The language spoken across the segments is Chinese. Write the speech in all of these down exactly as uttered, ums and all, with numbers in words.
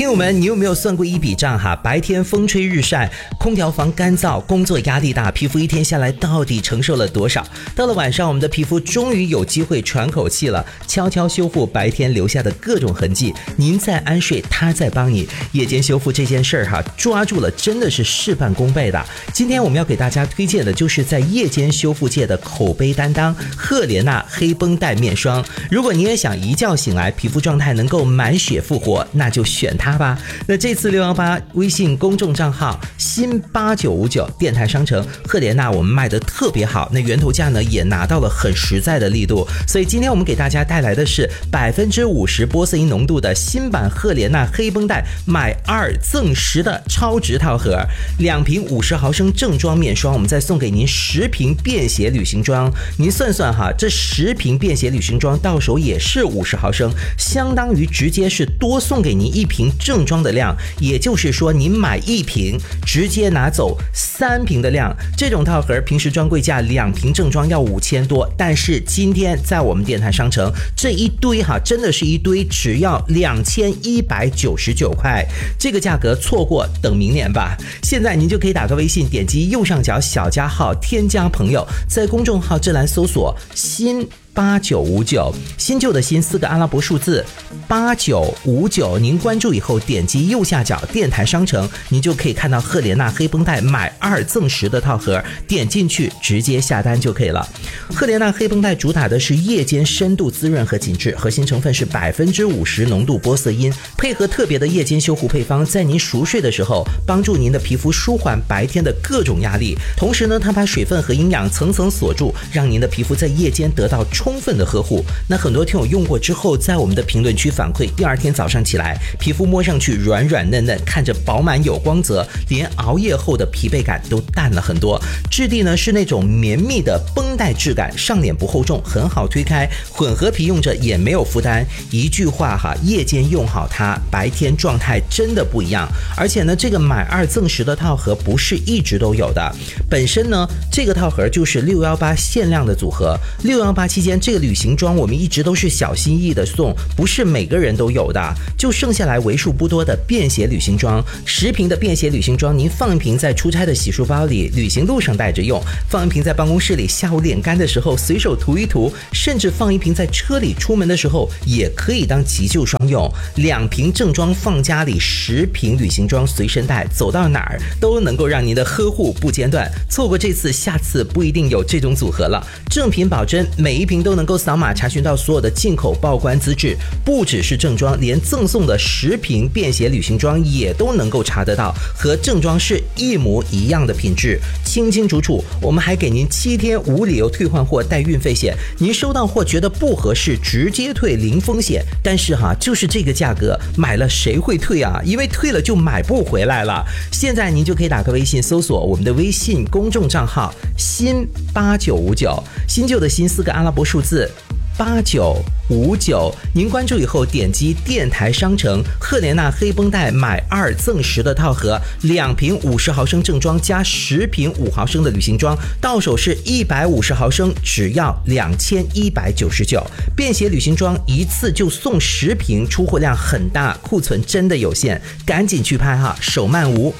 听友们，你有没有算过一笔账哈？白天风吹日晒，空调房干燥，工作压力大，皮肤一天下来到底承受了多少？到了晚上，我们的皮肤终于有机会喘口气了，悄悄修复白天留下的各种痕迹。您在安睡，他在帮你。夜间修复这件事儿哈，抓住了真的是事半功倍的。今天我们要给大家推荐的就是在夜间修复界的口碑担当——赫莲娜黑绷带面霜。如果你也想一觉醒来皮肤状态能够满血复活，那就选它吧。那这次六一八微信公众账号新八九五九电台商城赫莲娜我们卖的特别好，那源头价呢也拿到了很实在的力度，所以今天我们给大家带来的是百分之五十玻色因浓度的新版赫莲娜黑绷带买二赠十的超值套盒，两瓶五十毫升正装面霜，我们再送给您十瓶便携旅行装。您算算哈，这十瓶便携旅行装到手也是五十毫升，相当于直接是多送给您一瓶正装的量，也就是说您买一瓶直接拿走三瓶的量。这种套盒平时专柜价两瓶正装要五千多，但是今天在我们电台商城这一堆哈，真的是一堆，只要两千一百九十九块，这个价格错过等明年吧。现在您就可以打个微信，点击右上角小加号添加朋友，在公众号这栏搜索新八九五九，新旧的新四个阿拉伯数字八九五九，您关注以后点击右下角电台商城，您就可以看到赫莲娜黑绷带买二赠十的套盒，点进去直接下单就可以了。赫莲娜黑绷带主打的是夜间深度滋润和紧致，核心成分是百分之五十浓度玻色因，配合特别的夜间修护配方，在您熟睡的时候帮助您的皮肤舒缓白天的各种压力，同时呢它把水分和营养层层锁住，让您的皮肤在夜间得到充分的呵护。那很多听友用过之后在我们的评论区反馈，第二天早上起来皮肤摸上去软软嫩嫩，看着饱满有光泽，连熬夜后的疲惫感都淡了很多。质地呢是那种绵密的绷带质感，上脸不厚重，很好推开，混合皮用着也没有负担。一句话哈，夜间用好它，白天状态真的不一样。而且呢这个买二赠十的套盒不是一直都有的，本身呢这个套盒就是六一八限量的组合。六一八期间这个旅行装我们一直都是小心翼翼的送，不是每个人都有的，就剩下来为数不多的便携旅行装。十瓶的便携旅行装，您放一瓶在出差的洗漱包里，旅行路上带着用；放一瓶在办公室里，下午脸干的时候随手涂一涂；甚至放一瓶在车里，出门的时候也可以当急救霜用。两瓶正装放家里，十瓶旅行装随身带，走到哪儿都能够让您的呵护不间断。错过这次，下次不一定有这种组合了。正品保真，每一瓶都能够扫码查询到所有的进口报关资质，不只是正装，连赠送的十瓶便携旅行装也都能够查得到，和正装是一模一样的品质，清清楚楚。我们还给您七天无理由退换货带运费险，您收到货觉得不合适直接退零风险。但是哈，就是这个价格买了谁会退啊？因为退了就买不回来了。现在您就可以打个微信搜索我们的微信公众账号新八九五九，新旧的新四个阿拉伯数字八九五九，您关注以后点击电台商城赫莲娜黑绷带买二赠十的套盒，两瓶五十毫升正装加十瓶五毫升的旅行装，到手是一百五十毫升，只要两千一百九十九。便携旅行装一次就送十瓶，出货量很大，库存真的有限，赶紧去拍哈，手慢无。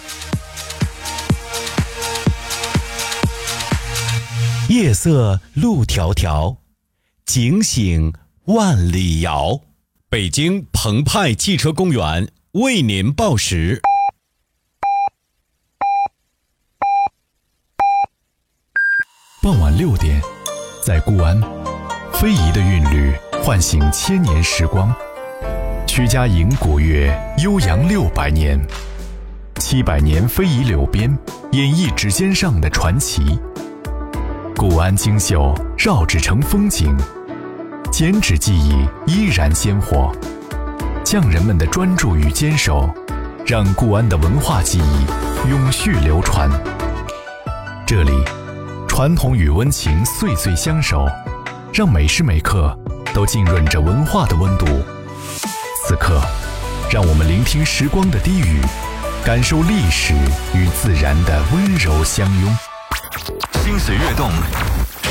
夜色路迢迢，警醒万里遥。北京澎湃汽车公园为您报时。 傍晚六点，在固安，非遗的韵律唤醒千年时光。曲家营古乐悠扬六百年，七百年非遗柳编演绎指尖上的传奇。固安精秀绕指成风景，剪纸技艺依然鲜活。匠人们的专注与坚守，让固安的文化技艺永续流传。这里，传统与温情岁岁相守，让每时每刻都浸润着文化的温度。此刻，让我们聆听时光的低语，感受历史与自然的温柔相拥。 心随跃动，